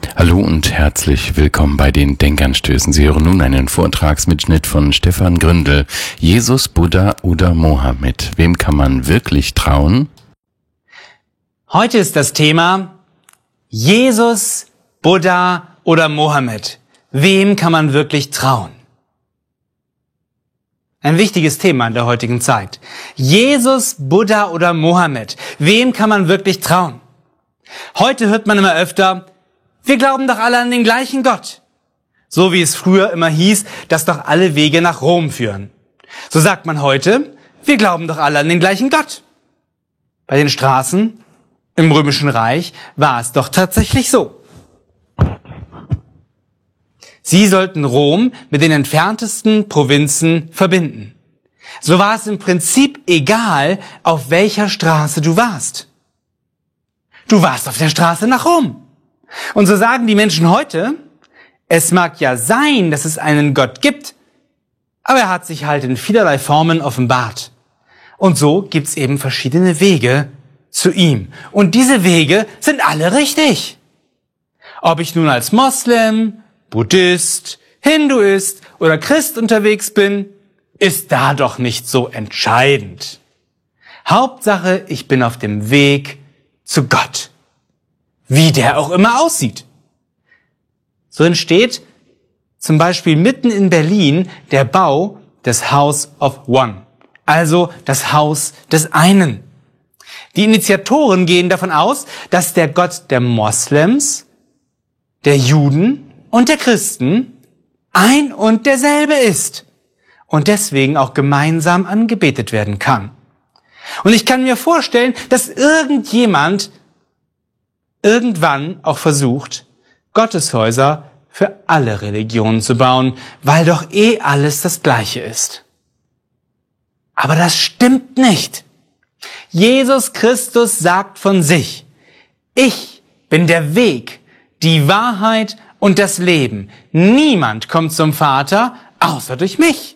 Hallo und herzlich willkommen bei den Denkanstößen. Sie hören nun einen Vortragsmitschnitt von Stefan Gründel. Jesus, Buddha oder Mohammed? Wem kann man wirklich trauen? Heute ist das Thema Jesus, Buddha oder Mohammed. Wem kann man wirklich trauen? Ein wichtiges Thema in der heutigen Zeit. Jesus, Buddha oder Mohammed. Wem kann man wirklich trauen? Heute hört man immer öfter, wir glauben doch alle an den gleichen Gott. So wie es früher immer hieß, dass doch alle Wege nach Rom führen. So sagt man heute, wir glauben doch alle an den gleichen Gott. Bei den Straßen im Römischen Reich war es doch tatsächlich so. Sie sollten Rom mit den entferntesten Provinzen verbinden. So war es im Prinzip egal, auf welcher Straße du warst. Du warst auf der Straße nach Rom. Und so sagen die Menschen heute, es mag ja sein, dass es einen Gott gibt, aber er hat sich halt in vielerlei Formen offenbart. Und so gibt's eben verschiedene Wege zu ihm. Und diese Wege sind alle richtig. Ob ich nun als Moslem, Buddhist, Hinduist oder Christ unterwegs bin, ist da doch nicht so entscheidend. Hauptsache, ich bin auf dem Weg zu Gott. Wie der auch immer aussieht. So entsteht zum Beispiel mitten in Berlin der Bau des House of One, also das Haus des einen. Die Initiatoren gehen davon aus, dass der Gott der Moslems, der Juden und der Christen ein und derselbe ist und deswegen auch gemeinsam angebetet werden kann. Und ich kann mir vorstellen, dass irgendjemand irgendwann auch versucht, Gotteshäuser für alle Religionen zu bauen, weil doch alles das Gleiche ist. Aber das stimmt nicht. Jesus Christus sagt von sich, ich bin der Weg, die Wahrheit und das Leben. Niemand kommt zum Vater, außer durch mich.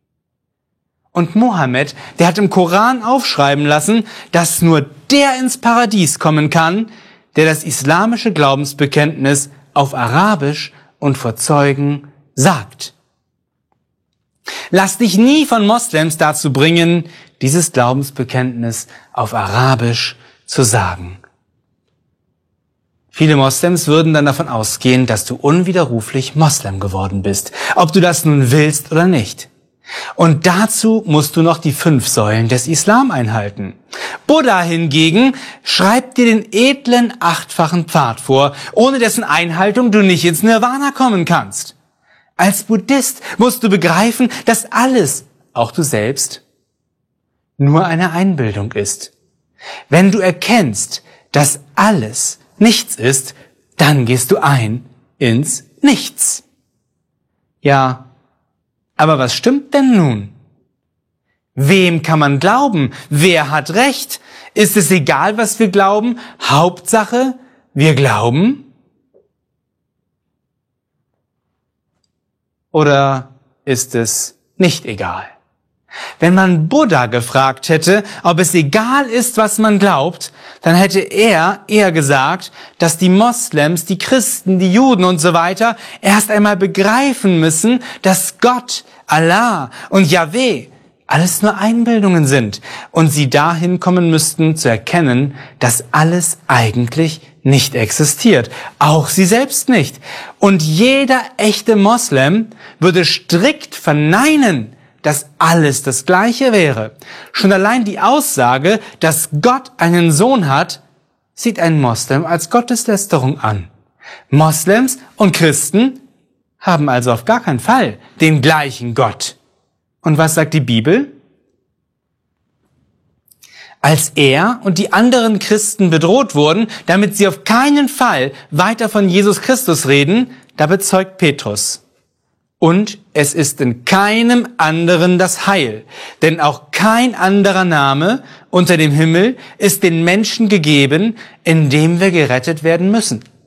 Und Mohammed, der hat im Koran aufschreiben lassen, dass nur der ins Paradies kommen kann, der das islamische Glaubensbekenntnis auf Arabisch und vor Zeugen sagt. Lass dich nie von Moslems dazu bringen, dieses Glaubensbekenntnis auf Arabisch zu sagen. Viele Moslems würden dann davon ausgehen, dass du unwiderruflich Moslem geworden bist, ob du das nun willst oder nicht. Und dazu musst du noch die 5 Säulen des Islam einhalten. Buddha hingegen schreibt dir den edlen 8-fachen Pfad vor, ohne dessen Einhaltung du nicht ins Nirvana kommen kannst. Als Buddhist musst du begreifen, dass alles, auch du selbst, nur eine Einbildung ist. Wenn du erkennst, dass alles nichts ist, dann gehst du ein ins Nichts. Ja, aber was stimmt denn nun? Wem kann man glauben? Wer hat Recht? Ist es egal, was wir glauben? Hauptsache, wir glauben? Oder ist es nicht egal? Wenn man Buddha gefragt hätte, ob es egal ist, was man glaubt, dann hätte er eher gesagt, dass die Moslems, die Christen, die Juden und so weiter erst einmal begreifen müssen, dass Gott, Allah und Yahweh alles nur Einbildungen sind und sie dahin kommen müssten zu erkennen, dass alles eigentlich nicht existiert. Auch sie selbst nicht. Und jeder echte Moslem würde strikt verneinen, dass alles das Gleiche wäre. Schon allein die Aussage, dass Gott einen Sohn hat, sieht ein Moslem als Gotteslästerung an. Moslems und Christen haben also auf gar keinen Fall den gleichen Gott. Und was sagt die Bibel? Als er und die anderen Christen bedroht wurden, damit sie auf keinen Fall weiter von Jesus Christus reden, da bezeugt Petrus: Und es ist in keinem anderen das Heil, denn auch kein anderer Name unter dem Himmel ist den Menschen gegeben, in dem wir gerettet werden müssen.